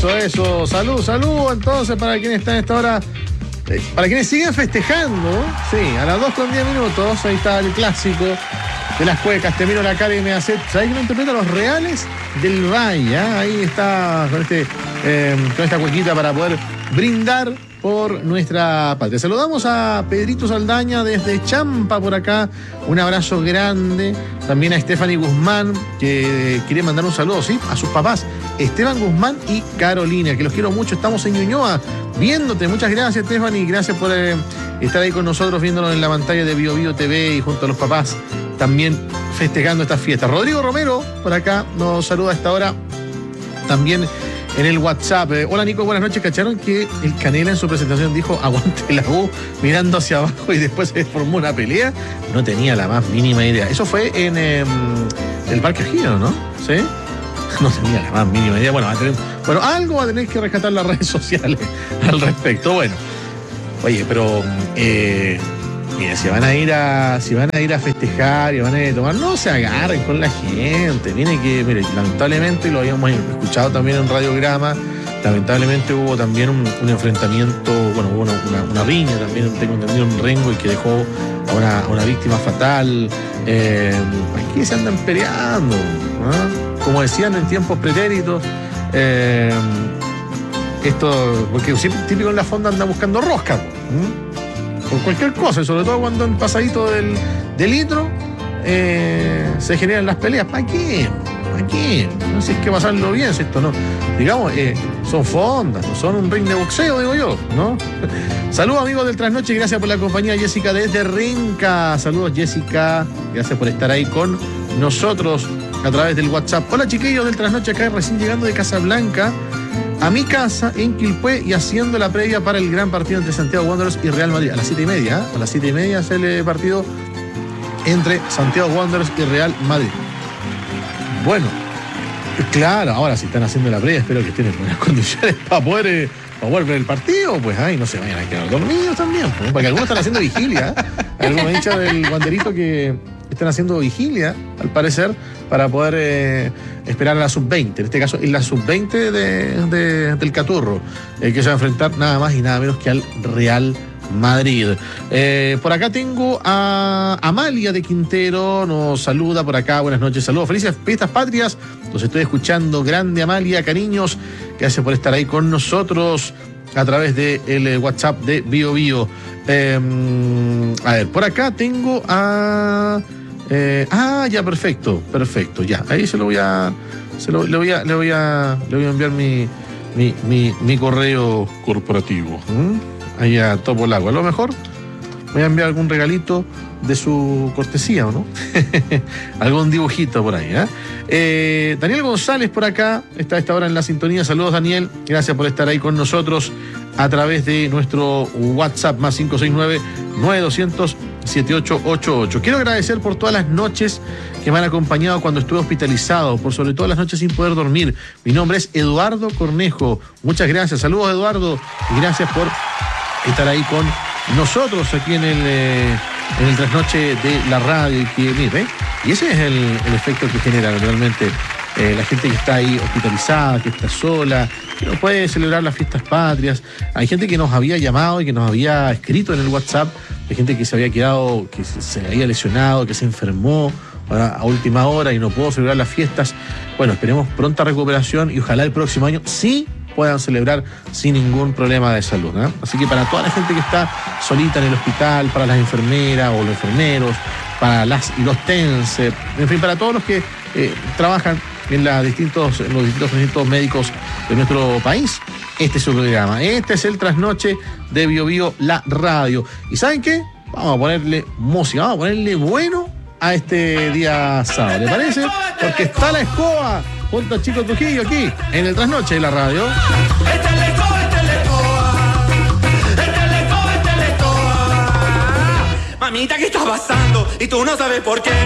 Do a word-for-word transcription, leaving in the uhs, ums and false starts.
Eso, eso. Salud, salud. Entonces, para quienes están a esta hora, eh, para quienes siguen festejando, sí, a las dos con diez minutos, ahí está el clásico de las cuecas. Te miro la cara y me hace. ¿Sabes que lo interpreta? Los Reales del Valle. ¿eh? Ahí está con, este, eh, con esta cuequita para poder brindar por nuestra patria. Saludamos a Pedrito Saldaña desde Champa por acá. Un abrazo grande. También a Stephanie Guzmán, que quiere mandar un saludo, ¿sí? A sus papás, Esteban Guzmán y Carolina, que los quiero mucho. Estamos en Ñuñoa viéndote. Muchas gracias, Stephanie. Gracias por eh, estar ahí con nosotros, viéndonos en la pantalla de Bio Bio T V y junto a los papás también festejando estas fiestas. Rodrigo Romero por acá nos saluda a esta hora. También en el WhatsApp. Eh, hola Nico, buenas noches. ¿Cacharon que el Canela en su presentación dijo aguante la U mirando hacia abajo y después se formó una pelea? No tenía la más mínima idea. Eso fue en eh, el Parque O'Higgins, ¿no? ¿Sí? No tenía la más mínima idea. Bueno, va a tener, bueno, algo va a tener que rescatar las redes sociales al respecto. Bueno, oye, pero eh, mira, si van a ir a, si van a ir a festejar y van a ir a tomar, no se agarren con la gente. Viene que, mire, lamentablemente lo habíamos escuchado también en Radiograma. Lamentablemente hubo también un, un enfrentamiento, bueno, hubo una, una, una riña también, tengo entendido, un rengo y que dejó a una, a una víctima fatal. Eh, aquí se andan peleando, ¿no? Como decían en tiempos pretéritos, eh, esto, porque siempre típico en la fonda anda buscando rosca, ¿no? Por cualquier cosa, y sobre todo cuando en pasadito del, del litro eh, se generan las peleas. ¿Para qué? ¿Para qué? No sé si es que pasarlo bien, si esto no. Digamos, eh, son fondas, no son un ring de boxeo, digo yo, ¿no? Saludos amigos del Trasnoche, gracias por la compañía, Jessica desde Renca. Saludos Jessica, gracias por estar ahí con nosotros a través del WhatsApp. Hola chiquillos del Trasnoche, acá recién llegando de Casablanca a mi casa en Quilpué y haciendo la previa para el gran partido entre Santiago Wanderers y Real Madrid. A las siete y media, ¿eh? A las siete y media es el partido entre Santiago Wanderers y Real Madrid. Bueno, claro, ahora si están haciendo la previa, espero que estén en buenas condiciones para poder, eh, para poder ver el partido, pues ay, no se vayan a quedar dormidos también, pues, porque algunos están haciendo vigilia. ¿eh? Hay algunos hinchas del Wanderito que están haciendo vigilia, al parecer, para poder eh, esperar a la sub veinte. En este caso, es la sub veinte de, de, del Caturro, eh, que se va a enfrentar nada más y nada menos que al Real Madrid. Eh, por acá tengo a Amalia de Quintero, nos saluda por acá, buenas noches, saludos, felices fiestas patrias, los estoy escuchando, grande Amalia, cariños, gracias por estar ahí con nosotros a través del de WhatsApp de Bio Bio. Eh, a ver, por acá tengo a... Eh, ah, ya, perfecto, perfecto, ya, ahí se lo voy a... Se lo, le, voy a le voy a le voy a enviar mi, mi, mi, mi correo corporativo. ¿Mm? Ahí a Topo Lago. A lo mejor voy a enviar algún regalito de su cortesía, ¿o no? Algún dibujito por ahí, ¿eh? Eh, Daniel González por acá está a esta hora en la sintonía. Saludos, Daniel. Gracias por estar ahí con nosotros a través de nuestro WhatsApp más cinco seis nueve, nueve dos cero cero, siete ocho ocho ocho. Quiero agradecer por todas las noches que me han acompañado cuando estuve hospitalizado, por sobre todo las noches sin poder dormir. Mi nombre es Eduardo Cornejo. Muchas gracias. Saludos, Eduardo. Y gracias por estar ahí con nosotros aquí en el, eh, en el Trasnoche de la radio. Y, que, mire, y ese es el, el efecto que genera realmente eh, la gente que está ahí hospitalizada, que está sola, que no puede celebrar las fiestas patrias. Hay gente que nos había llamado y que nos había escrito en el WhatsApp, hay gente que se había quedado, que se había lesionado, que se enfermó a última hora y no pudo celebrar las fiestas. Bueno, esperemos pronta recuperación y ojalá el próximo año sí puedan celebrar sin ningún problema de salud, ¿eh? Así que para toda la gente que está solita en el hospital, para las enfermeras o los enfermeros, para las y los TENSE, en fin, para todos los que eh, trabajan en, la distintos, en los distintos recintos médicos de nuestro país, este es su programa. Este es el Trasnoche de Bio Bio, la radio. ¿Y saben qué? Vamos a ponerle música, vamos a ponerle bueno a este día sábado, ¿le parece? Porque está la escoba junto a Chico Trujillo aquí en el Trasnoche de la radio. Esta es la escoba, esta es la escoba. Esta es la escoba, esta es la escoba. Mamita, ¿qué está pasando? Y tú no sabes por qué.